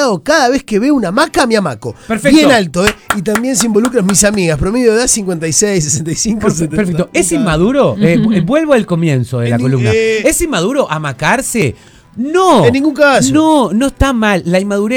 hago cada vez que veo una hamaca, me amaco. Perfecto. Bien alto, ¿eh? Y también se involucran mis amigas. Promedio de edad 56, 65, 70. Perfecto. ¿Es inmaduro? Vuelvo al comienzo de la columna. ¿Es inmaduro amacarse? No. En ningún caso. No está mal. La inmadurez